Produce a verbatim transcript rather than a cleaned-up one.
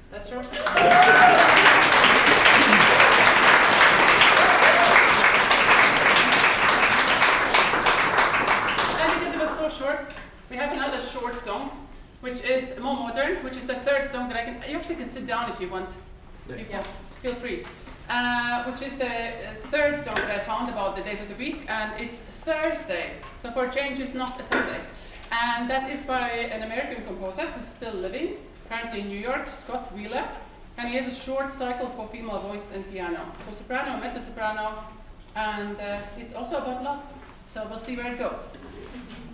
That's short. And because it was so short, we have another short song, which is more modern, which is the third song that I can. You actually can sit down if you want. Yeah. Yeah, feel free. Uh, which is the uh, third song that I found about the days of the week, and it's Thursday. So for a change, it's not a Sunday. And that is by an American composer who's still living, currently in New York, Scott Wheeler. And he has a short cycle for female voice and piano, for soprano, mezzo-soprano, and uh, it's also about love. So we'll see where it goes.